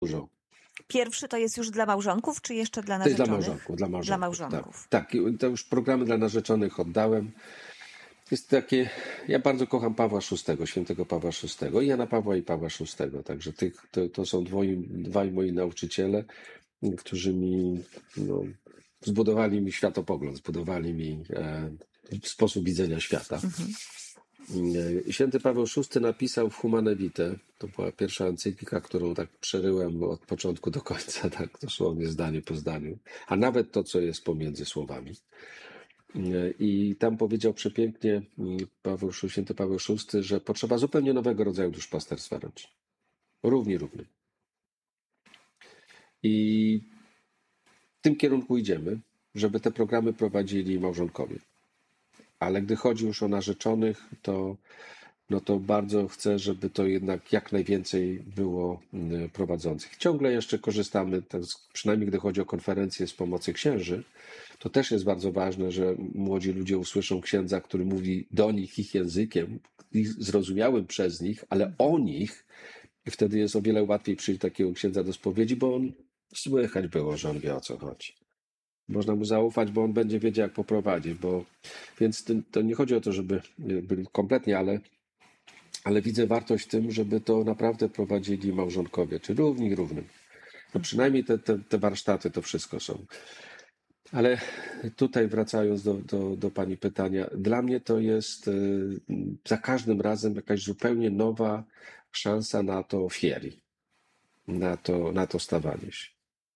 dużo. Pierwszy to jest już dla małżonków, czy jeszcze dla To jest narzeczonych? dla małżonków. Dla małżonków. Tak, to już programy dla narzeczonych oddałem. Jest takie, ja bardzo kocham Pawła VI, świętego Pawła VI, i Jana Pawła i Pawła VI, także to są dwaj moi nauczyciele, którzy mi zbudowali mi światopogląd, zbudowali mi sposób widzenia świata. Święty Paweł VI napisał w Humane Vitae, to była pierwsza encyklika, którą tak przeryłem od początku do końca, tak dosłownie zdanie po zdaniu, a nawet to, co jest pomiędzy słowami. I tam powiedział przepięknie święty Paweł VI, że potrzeba zupełnie nowego rodzaju duszpasterstwa ręcznego. Równy. I w tym kierunku idziemy, żeby te programy prowadzili małżonkowie. Ale gdy chodzi już o narzeczonych, to bardzo chcę, żeby to jednak jak najwięcej było prowadzących. Ciągle jeszcze korzystamy, przynajmniej gdy chodzi o konferencje, z pomocy księży. To też jest bardzo ważne, że młodzi ludzie usłyszą księdza, który mówi do nich ich językiem, zrozumiałym przez nich, ale o nich. I wtedy jest o wiele łatwiej przyjść takiego księdza do spowiedzi, bo on słychać było, że on wie, o co chodzi. Można mu zaufać, bo on będzie wiedział, jak poprowadzić. Więc to nie chodzi o to, żeby byli kompletnie, ale widzę wartość w tym, żeby to naprawdę prowadzili małżonkowie, czy równym. No przynajmniej te warsztaty, to wszystko są. Ale tutaj wracając do pani pytania, dla mnie to jest za każdym razem jakaś zupełnie nowa szansa na to fieri, na to stawanie się.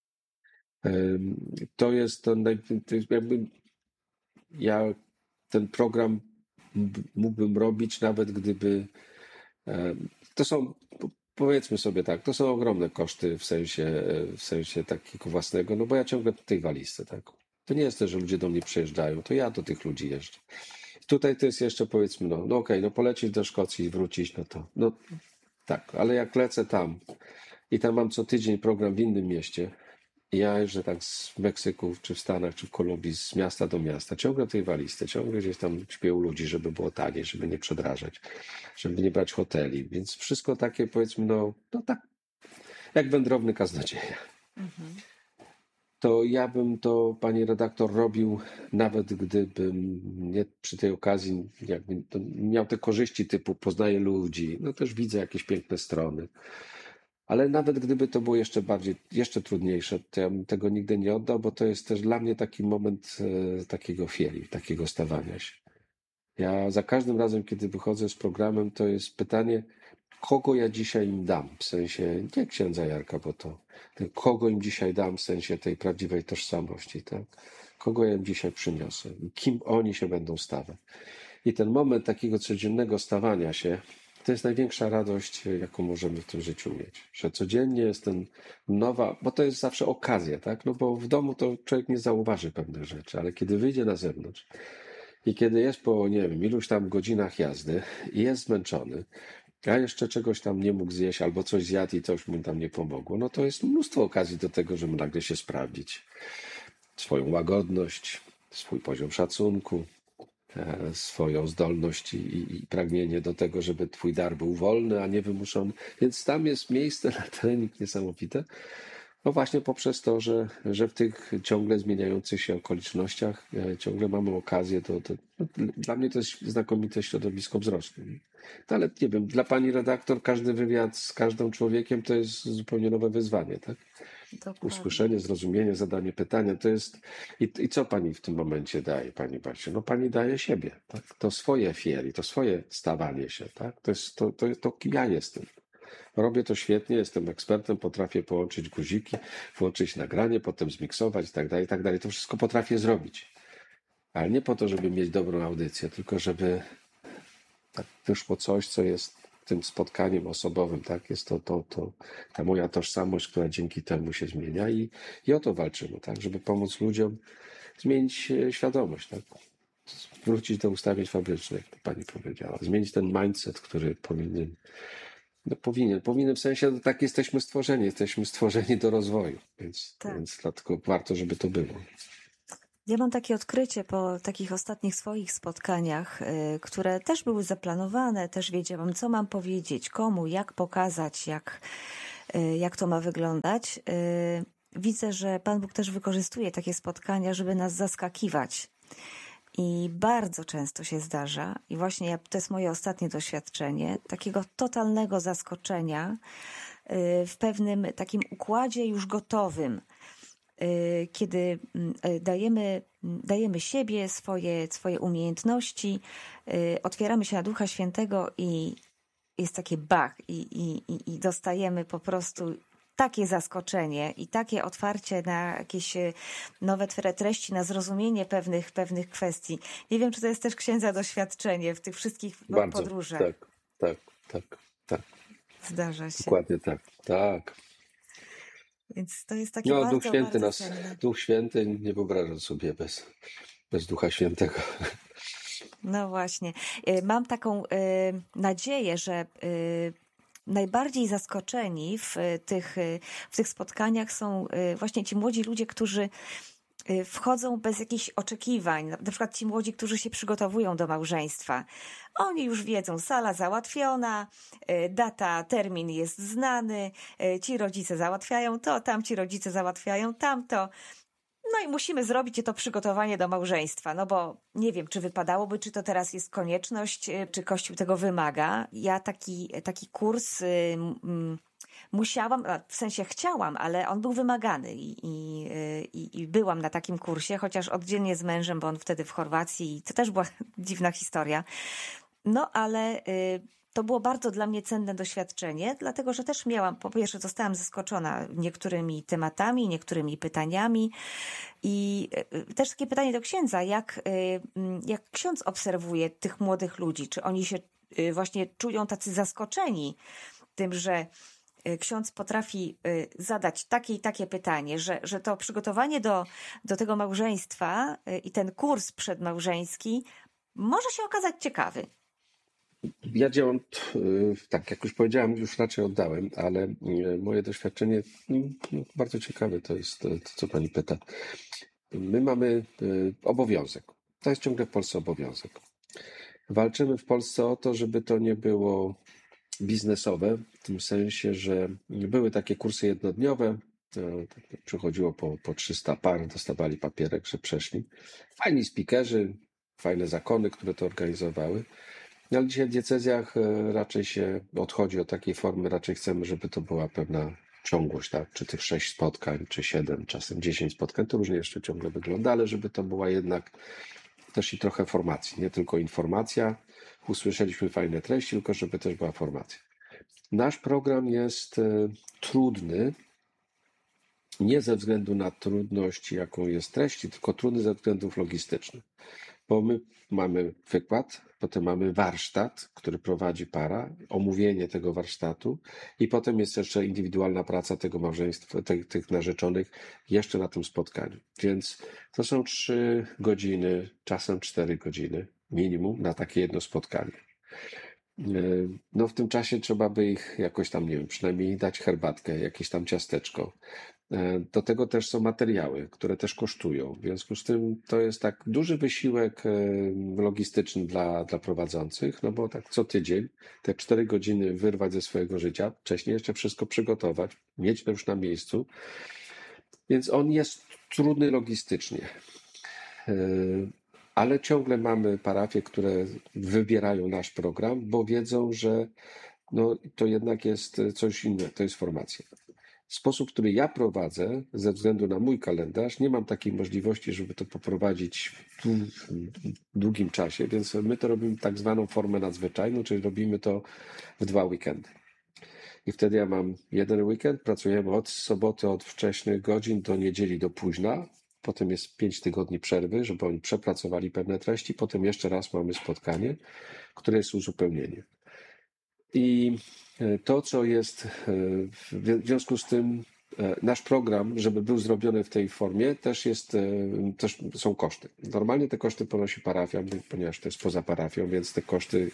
To jest jakby ja ten program mógłbym robić, nawet gdyby to są, powiedzmy sobie tak, to są ogromne koszty w sensie takiego własnego, no bo ja ciągle w tej walizce, tak. To nie jest to, że ludzie do mnie przyjeżdżają, to ja do tych ludzi jeżdżę. Tutaj to jest jeszcze, powiedzmy, okej, polecieć do Szkocji i wrócić, tak, ale jak lecę tam i tam mam co tydzień program w innym mieście, i ja jeżdżę tak z Meksyku, czy w Stanach, czy w Kolumbii, z miasta do miasta, ciągle w tej walizce, ciągle gdzieś tam śpię u ludzi, żeby było taniej, żeby nie przedrażać, żeby nie brać hoteli, więc wszystko takie, powiedzmy, tak, jak wędrowny kaznodzieja. To ja bym to, pani redaktor, robił, nawet gdybym nie przy tej okazji jakby miał te korzyści typu poznaję ludzi, też widzę jakieś piękne strony. Ale nawet gdyby to było jeszcze trudniejsze, to ja bym tego nigdy nie oddał, bo to jest też dla mnie taki moment takiego fieri, takiego stawania się. Ja za każdym razem, kiedy wychodzę z programem, to jest pytanie, kogo ja dzisiaj im dam, w sensie nie księdza Jarka, bo kogo im dzisiaj dam w sensie tej prawdziwej tożsamości, tak? Kogo ja im dzisiaj przyniosę i kim oni się będą stawać. I ten moment takiego codziennego stawania się, to jest największa radość, jaką możemy w tym życiu mieć. Że codziennie jest nowa, bo to jest zawsze okazja, tak? Bo w domu to człowiek nie zauważy pewnych rzeczy, ale kiedy wyjdzie na zewnątrz i kiedy jest po, nie wiem, iluś tam godzinach jazdy i jest zmęczony, a jeszcze czegoś tam nie mógł zjeść albo coś zjadł i coś mu tam nie pomogło, to jest mnóstwo okazji do tego, żeby nagle się sprawdzić. Swoją łagodność, swój poziom szacunku, swoją zdolność i pragnienie do tego, żeby twój dar był wolny, a nie wymuszony. Więc tam jest miejsce na trening niesamowite. Właśnie poprzez to, że w tych ciągle zmieniających się okolicznościach ciągle mamy okazję dla mnie to jest znakomite środowisko wzrostu. Ale nie wiem, dla pani redaktor każdy wywiad z każdym człowiekiem to jest zupełnie nowe wyzwanie, tak? Dokładnie. Usłyszenie, zrozumienie, zadanie pytania to jest... I co pani w tym momencie daje, pani Basiu? Pani daje siebie, tak? To swoje fieri, to swoje stawanie się, tak? To jest to, kim ja jestem. Robię to świetnie, jestem ekspertem, potrafię połączyć guziki, włączyć nagranie, potem zmiksować i tak dalej. To wszystko potrafię zrobić. Ale nie po to, żeby mieć dobrą audycję, tylko żeby tak wyszło coś, co jest tym spotkaniem osobowym, tak? Jest ta moja tożsamość, która dzięki temu się zmienia i o to walczymy, tak? Żeby pomóc ludziom zmienić świadomość, tak? Wrócić do ustawień fabrycznych, jak to pani powiedziała. Zmienić ten mindset, który powinien w sensie, tak jesteśmy stworzeni do rozwoju, więc dlatego warto, żeby to było. Ja mam takie odkrycie po takich ostatnich swoich spotkaniach, które też były zaplanowane, też wiedziałam, co mam powiedzieć, komu, jak pokazać, jak to ma wyglądać. Widzę, że Pan Bóg też wykorzystuje takie spotkania, żeby nas zaskakiwać. I bardzo często się zdarza, i właśnie to jest moje ostatnie doświadczenie, takiego totalnego zaskoczenia w pewnym takim układzie już gotowym, kiedy dajemy siebie, swoje umiejętności, otwieramy się na Ducha Świętego i jest takie bach i dostajemy po prostu takie zaskoczenie i takie otwarcie na jakieś nowe treści, na zrozumienie pewnych kwestii. Nie wiem, czy to jest też księdza doświadczenie w tych wszystkich Bardzo. podróżach. Tak. Zdarza się. Dokładnie tak. Więc to jest takie No, bardzo, Duch Święty bardzo nas, cenne. Duch Święty nie wyobrażam sobie bez Ducha Świętego. No właśnie. Mam taką nadzieję, że najbardziej zaskoczeni w tych spotkaniach są właśnie ci młodzi ludzie, którzy wchodzą bez jakichś oczekiwań. Na przykład ci młodzi, którzy się przygotowują do małżeństwa. Oni już wiedzą, sala załatwiona, data, termin jest znany, ci rodzice załatwiają to, tamci rodzice załatwiają tamto. No i musimy zrobić to przygotowanie do małżeństwa, no bo nie wiem, czy wypadałoby, czy to teraz jest konieczność, czy Kościół tego wymaga. Ja taki kurs musiałam, w sensie chciałam, ale on był wymagany i byłam na takim kursie, chociaż oddzielnie z mężem, bo on wtedy w Chorwacji i to też była dziwna historia. No ale to było bardzo dla mnie cenne doświadczenie, dlatego że też po pierwsze zostałam zaskoczona niektórymi tematami, niektórymi pytaniami i też takie pytanie do księdza, jak ksiądz obserwuje tych młodych ludzi, czy oni się właśnie czują tacy zaskoczeni tym, że ksiądz potrafi zadać takie i takie pytanie, że to przygotowanie do tego małżeństwa i ten kurs przedmałżeński może się okazać ciekawy. Ja działam, tak jak już powiedziałem, już raczej oddałem, ale moje doświadczenie bardzo ciekawe to jest to, co pani pyta. My mamy obowiązek. To jest ciągle w Polsce obowiązek. Walczymy w Polsce o to, żeby to nie było biznesowe, w tym sensie, że były takie kursy jednodniowe, przychodziło po 300 par, dostawali papierek, że przeszli. Fajni speakerzy, fajne zakony, które to organizowały. Ale dzisiaj w diecezjach raczej się odchodzi od takiej formy, raczej chcemy, żeby to była pewna ciągłość, tak? Czy tych 6 spotkań, czy 7, czasem 10 spotkań, to różnie jeszcze ciągle wygląda, ale żeby to była jednak też i trochę formacji, nie tylko informacja, usłyszeliśmy fajne treści, tylko żeby też była formacja. Nasz program jest trudny, nie ze względu na trudność, jaką jest treści, tylko trudny ze względów logistycznych. Bo my mamy wykład, potem mamy warsztat, który prowadzi para, omówienie tego warsztatu i potem jest jeszcze indywidualna praca tego małżeństwa, tych narzeczonych jeszcze na tym spotkaniu. Więc to są 3 godziny, czasem 4 godziny minimum na takie jedno spotkanie. No w tym czasie trzeba by ich jakoś tam, nie wiem, przynajmniej dać herbatkę, jakieś tam ciasteczko. Do tego też są materiały, które też kosztują. W związku z tym to jest tak duży wysiłek logistyczny dla prowadzących, no bo tak co tydzień te 4 godziny wyrwać ze swojego życia, wcześniej jeszcze wszystko przygotować, mieć to już na miejscu. Więc on jest trudny logistycznie. Ale ciągle mamy parafie, które wybierają nasz program, bo wiedzą, że no, to jednak jest coś innego, to jest formacja. Sposób, który ja prowadzę, ze względu na mój kalendarz, nie mam takiej możliwości, żeby to poprowadzić w długim czasie, więc my to robimy tak zwaną formę nadzwyczajną, czyli robimy to w 2 weekendy. I wtedy ja mam jeden weekend, pracujemy od soboty, od wcześnych godzin do niedzieli do późna. Potem jest 5 tygodni przerwy, żeby oni przepracowali pewne treści. Potem jeszcze raz mamy spotkanie, które jest uzupełnieniem. I to, co jest w związku z tym, nasz program, żeby był zrobiony w tej formie, też są koszty. Normalnie te koszty ponosi parafia, ponieważ to jest poza parafią, więc te koszty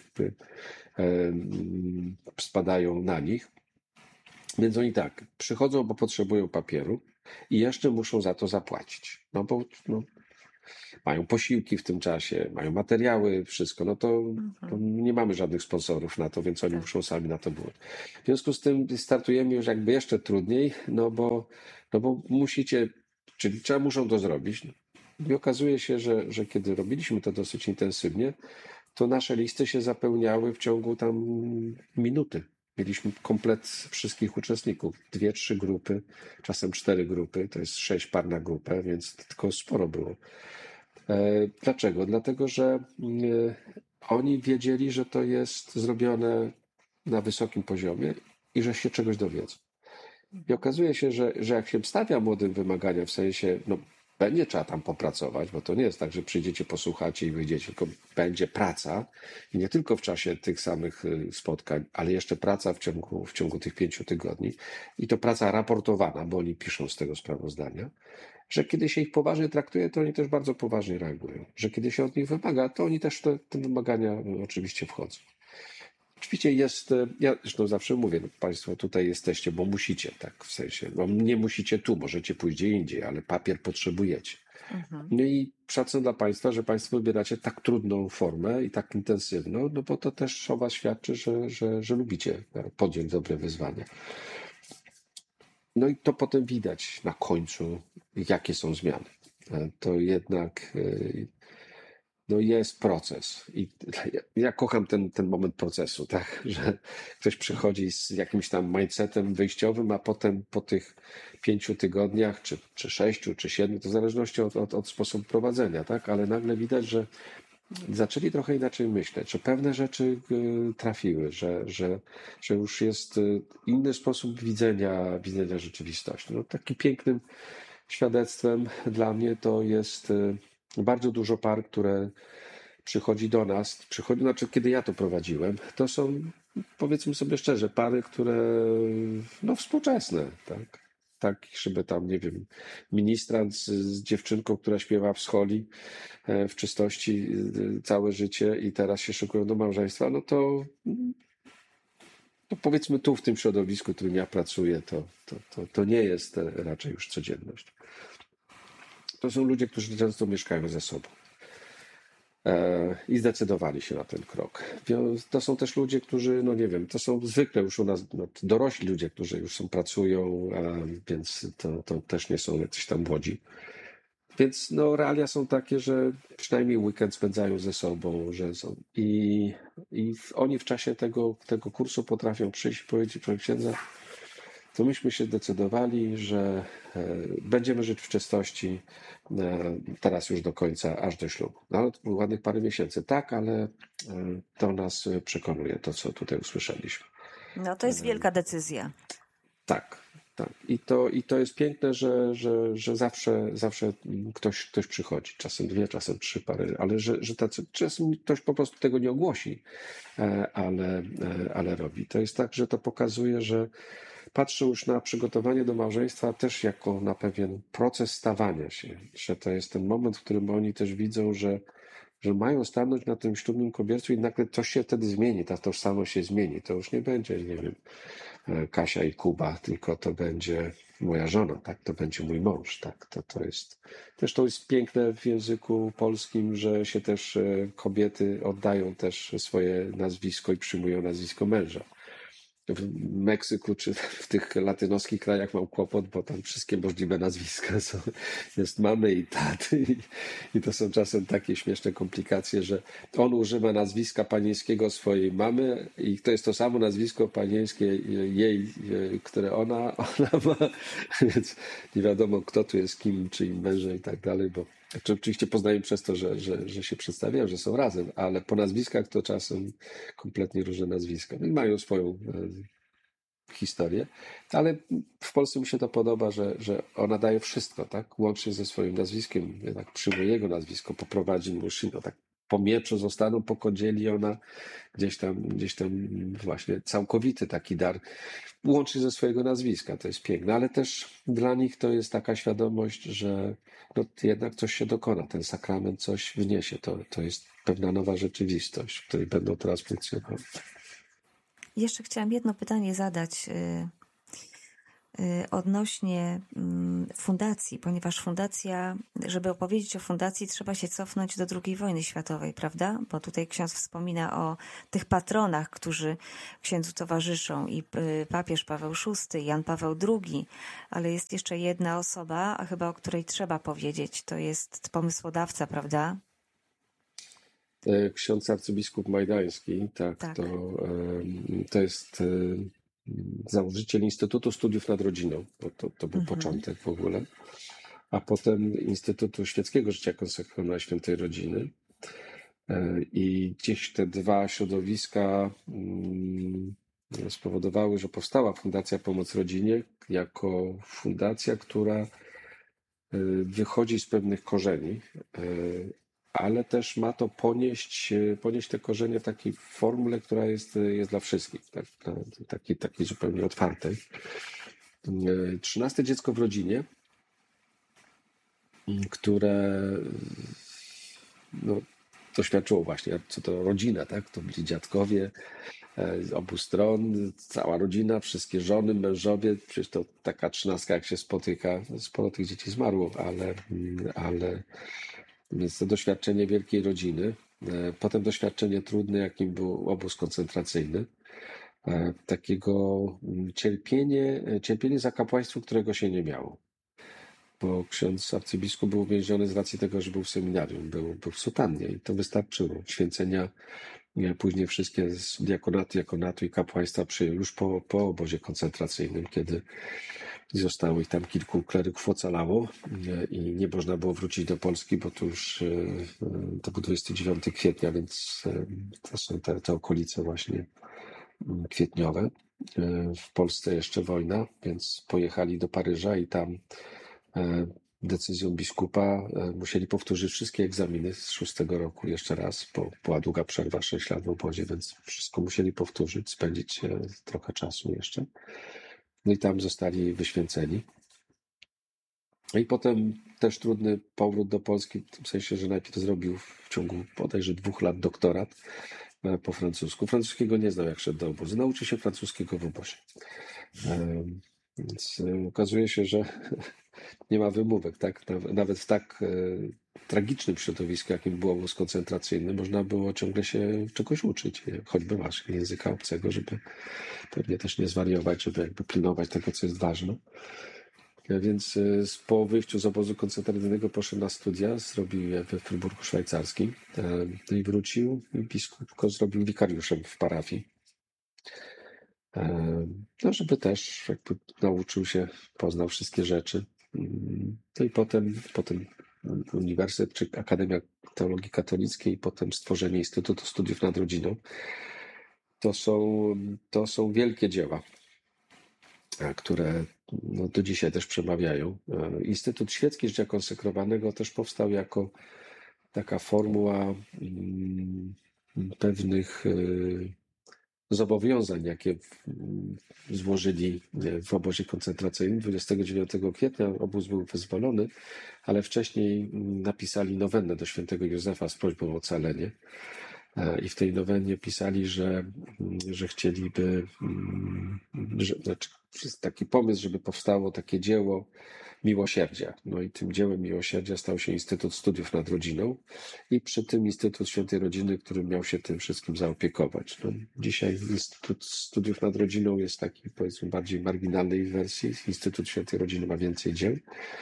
spadają na nich. Więc oni tak, przychodzą, bo potrzebują papieru i jeszcze muszą za to zapłacić. No bo Mają posiłki w tym czasie, mają materiały, wszystko. No to nie mamy żadnych sponsorów na to, więc oni Tak. muszą sami na to było. W związku z tym startujemy już jakby jeszcze trudniej, no bo musicie, czyli muszą to zrobić. I okazuje się, że kiedy robiliśmy to dosyć intensywnie, to nasze listy się zapełniały w ciągu tam minuty. Mieliśmy komplet wszystkich uczestników. 2, 3 grupy, czasem 4 grupy, to jest 6 par na grupę, więc tylko sporo było. Dlaczego? Dlatego, że oni wiedzieli, że to jest zrobione na wysokim poziomie i że się czegoś dowiedzą. I okazuje się, że jak się stawia młodym wymagania, w sensie, no będzie trzeba tam popracować, bo to nie jest tak, że przyjdziecie, posłuchacie i wyjdziecie, tylko będzie praca i nie tylko w czasie tych samych spotkań, ale jeszcze praca w ciągu tych 5 tygodni i to praca raportowana, bo oni piszą z tego sprawozdania, że kiedy się ich poważnie traktuje, to oni też bardzo poważnie reagują, że kiedy się od nich wymaga, to oni też te wymagania oczywiście wchodzą. Oczywiście jest, ja zresztą zawsze mówię, no Państwo tutaj jesteście, bo musicie, tak, w sensie, no nie musicie tu, możecie pójść gdzie indziej, ale papier potrzebujecie. No i szacun dla Państwa, że Państwo wybieracie tak trudną formę i tak intensywną, no bo to też o Was świadczy, że lubicie podjąć dobre wyzwania. No i to potem widać na końcu, jakie są zmiany. To jednak no jest proces. I ja kocham ten moment procesu, tak, że ktoś przychodzi z jakimś tam mindsetem wyjściowym, a potem po tych 5 tygodniach, czy 6, czy 7, to w zależności od sposobu prowadzenia, tak, ale nagle widać, że zaczęli trochę inaczej myśleć, że pewne rzeczy trafiły, że już jest inny sposób widzenia rzeczywistości. No, takim pięknym świadectwem dla mnie to jest bardzo dużo par, które przychodzi do nas, znaczy kiedy ja to prowadziłem, to są, powiedzmy sobie szczerze, pary, które no współczesne, tak. Tak, żeby tam, nie wiem, ministrant z dziewczynką, która śpiewa w scholi w czystości całe życie i teraz się szykują do małżeństwa, no to powiedzmy tu w tym środowisku, w którym ja pracuję, to nie jest raczej już codzienność. To są ludzie, którzy często mieszkają ze sobą i zdecydowali się na ten krok. To są też ludzie, którzy, no nie wiem, to są zwykle już u nas dorośli ludzie, którzy już pracują, więc to też nie są jacyś tam młodzi. Więc no, realia są takie, że przynajmniej weekend spędzają ze sobą, że są. I oni w czasie tego kursu potrafią przyjść i powiedzieć, proszę księdza, to myśmy się decydowali, że będziemy żyć w czystości teraz już do końca, aż do ślubu. No, to było ładnych parę miesięcy, tak, ale to nas przekonuje, to co tutaj usłyszeliśmy. No to jest wielka decyzja. Tak, tak. I to jest piękne, że zawsze ktoś przychodzi. Czasem 2, czasem 3 pary, ale że czasem ktoś po prostu tego nie ogłosi, ale robi. To jest tak, że to pokazuje, że patrzę już na przygotowanie do małżeństwa też jako na pewien proces stawania się, że to jest ten moment, w którym oni też widzą, że mają stanąć na tym ślubnym kobiercu i nagle coś się wtedy zmieni, ta tożsamość się zmieni. To już nie będzie, nie wiem, Kasia i Kuba, tylko to będzie moja żona, tak? To będzie mój mąż, tak? To jest piękne w języku polskim, że się też kobiety oddają też swoje nazwisko i przyjmują nazwisko męża. W Meksyku czy w tych latynoskich krajach mam kłopot, bo tam wszystkie możliwe nazwiska są. Jest mamy i taty i to są czasem takie śmieszne komplikacje, że on używa nazwiska panieńskiego swojej mamy i to jest to samo nazwisko panieńskie jej, które ona ma, więc nie wiadomo kto tu jest kim, czy im mężem i tak dalej, bo oczywiście poznaję przez to, że się przedstawiają, że są razem, ale po nazwiskach to czasem kompletnie różne nazwiska. No i mają swoją historię, ale w Polsce mi się to podoba, że ona daje wszystko, tak? Łącznie ze swoim nazwiskiem, jednak przyjmuje jego nazwisko, poprowadzi mąż, no tak po mieczu zostaną, po kądzieli ona gdzieś tam właśnie całkowity taki dar, łącznie ze swojego nazwiska, to jest piękne, ale też dla nich to jest taka świadomość, że no, jednak coś się dokona, ten sakrament coś wniesie, to jest pewna nowa rzeczywistość, w której będą teraz funkcjonować. Jeszcze chciałam jedno pytanie zadać. odnośnie fundacji, ponieważ fundacja, żeby opowiedzieć o fundacji, trzeba się cofnąć do II wojny światowej, prawda? Bo tutaj ksiądz wspomina o tych patronach, którzy księdzu towarzyszą i papież Paweł VI, Jan Paweł II, ale jest jeszcze jedna osoba, a chyba o której trzeba powiedzieć, to jest pomysłodawca, prawda? Ksiądz arcybiskup Majdański, tak, Tak. to jest założyciel Instytutu Studiów nad Rodziną, bo to był początek w ogóle, a potem Instytutu Świeckiego Życia Konsekrowana Świętej Rodziny. I gdzieś te dwa środowiska spowodowały, że powstała Fundacja Pomoc Rodzinie jako fundacja, która wychodzi z pewnych korzeni, ale też ma to ponieść te korzenie w takiej formule, która jest dla wszystkich, tak, takiej zupełnie otwartej. 13 dziecko w rodzinie, które doświadczyło właśnie, co to rodzina, tak? To byli dziadkowie z obu stron, cała rodzina, wszystkie żony, mężowie, przecież to taka 13 jak się spotyka, sporo tych dzieci zmarło, ale więc to doświadczenie wielkiej rodziny, potem doświadczenie trudne, jakim był obóz koncentracyjny, takiego cierpienie za kapłaństwo, którego się nie miało. Bo ksiądz arcybiskup był uwięziony z racji tego, że był w seminarium, był w sutannie i to wystarczyło. Święcenia, później wszystkie z diakonatu i kapłaństwa przyjął już po obozie koncentracyjnym, kiedy zostało ich tam kilku kleryków ocalało i nie można było wrócić do Polski, bo to już to był 29 kwietnia, więc to są te okolice właśnie kwietniowe. W Polsce jeszcze wojna, więc pojechali do Paryża i tam decyzją biskupa musieli powtórzyć wszystkie egzaminy z 6 roku jeszcze raz, bo była długa przerwa, 6 lat w obozie, więc wszystko musieli powtórzyć, spędzić trochę czasu jeszcze. No i tam zostali wyświęceni. No i potem też trudny powrót do Polski, w tym sensie, że najpierw zrobił w ciągu bodajże 2 lat doktorat po francusku. Francuskiego nie znał, jak szedł do obozu. Nauczył się francuskiego w obozie. Więc okazuje się, że nie ma wymówek, tak? Nawet w tak tragicznym środowisku, jakim był obóz koncentracyjny, można było ciągle się czegoś uczyć, choćby właśnie języka obcego, żeby pewnie też nie zwariować, żeby jakby pilnować tego, co jest ważne. Więc po wyjściu z obozu koncentracyjnego poszedł na studia, zrobił je we Fryburgu Szwajcarskim, no i wrócił i biskup go zrobił wikariuszem w parafii. No, żeby też jakby nauczył się, poznał wszystkie rzeczy. No i potem Uniwersytet czy Akademia Teologii Katolickiej, potem stworzenie Instytutu Studiów nad Rodziną. To są wielkie dzieła, które do dzisiaj też przemawiają. Instytut Świecki Życia Konsekrowanego też powstał jako taka formuła pewnych zobowiązań, jakie złożyli w obozie koncentracyjnym. 29 kwietnia obóz był wyzwolony, ale wcześniej napisali nowennę do świętego Józefa z prośbą o ocalenie. I w tej nowennie pisali, że chcieliby, znaczy jest taki pomysł, żeby powstało takie dzieło miłosierdzia. No i tym dziełem miłosierdzia stał się Instytut Studiów nad Rodziną i przy tym Instytut Świętej Rodziny, który miał się tym wszystkim zaopiekować. No, dzisiaj Instytut Studiów nad Rodziną jest taki, powiedzmy, bardziej marginalnej wersji. Instytut Świętej Rodziny ma więcej dzieł.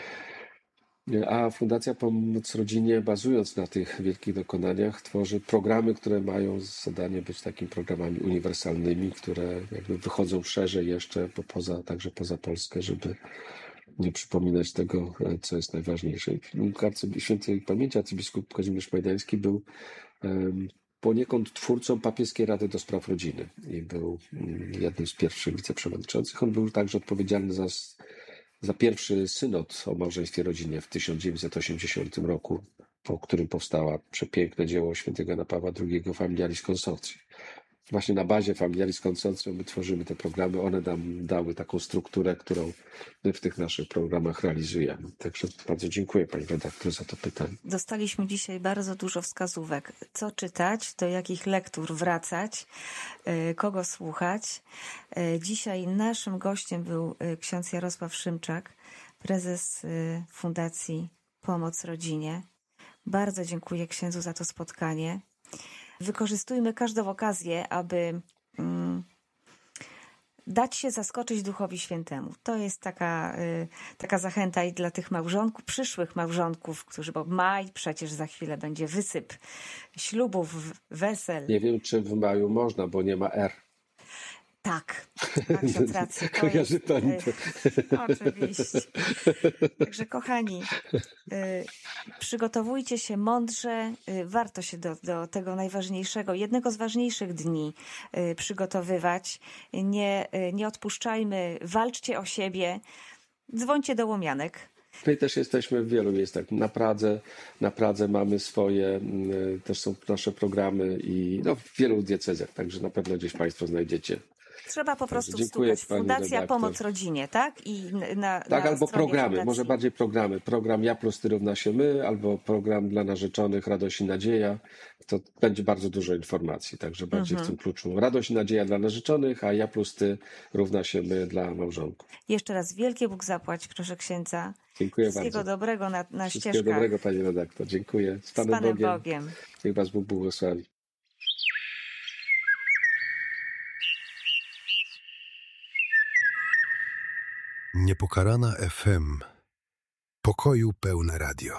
A Fundacja Pomoc Rodzinie, bazując na tych wielkich dokonaniach, tworzy programy, które mają zadanie być takimi programami uniwersalnymi, które jakby wychodzą szerzej jeszcze, także poza Polskę, żeby nie przypominać tego, co jest najważniejsze. Świętej pamięci arcybiskup Kazimierz Majdański był poniekąd twórcą Papieskiej Rady do Spraw Rodziny i był jednym z pierwszych wiceprzewodniczących. On był także odpowiedzialny za pierwszy synod o małżeństwie rodzinie w 1980 roku, po którym powstało przepiękne dzieło świętego Jana Pawła II Familiaris Consortii. właśnie na bazie Evangelis Consortium my tworzymy te programy. One nam dały taką strukturę, którą my w tych naszych programach realizujemy. Także bardzo dziękuję pani redaktor za to pytanie. Dostaliśmy dzisiaj bardzo dużo wskazówek, co czytać, do jakich lektur wracać, kogo słuchać. Dzisiaj naszym gościem był ksiądz Jarosław Szymczak, prezes Fundacji Pomoc Rodzinie. Bardzo dziękuję księdzu za to spotkanie. Wykorzystujmy każdą okazję, aby dać się zaskoczyć Duchowi Świętemu. To jest taka zachęta i dla tych małżonków, przyszłych małżonków, bo maj przecież za chwilę będzie wysyp ślubów, wesel. Nie wiem, czy w maju można, bo nie ma R. Tak, ma ksiądz rację. Kojarzy pani to? Oczywiście. Także kochani, przygotowujcie się mądrze. Warto się do tego najważniejszego, jednego z ważniejszych dni przygotowywać. Nie odpuszczajmy, walczcie o siebie, dzwońcie do Łomianek. My też jesteśmy w wielu miejscach. Na Pradze mamy swoje, też są nasze programy i w wielu diecezjach, także na pewno gdzieś państwo znajdziecie. Trzeba po prostu dziękuję, wstukać pani Fundacja redaktor. Pomoc Rodzinie, tak? I na Albo stronie programy, fundacji. może bardziej programy. Program Ja plus Ty równa się my, albo program dla narzeczonych Radość i Nadzieja. To będzie bardzo dużo informacji, także bardziej w tym kluczu. Radość i Nadzieja dla narzeczonych, a Ja plus Ty równa się my dla małżonków. Jeszcze raz wielkie Bóg zapłać, proszę księdza. Dziękuję Wszystkiego bardzo. dobrego na Wszystkiego ścieżkach. dobrego, pani redaktor. Dziękuję. Z Z Panem Bogiem. Niech was Bóg błogosławi. Niepokalana FM. Pokoju pełne radio.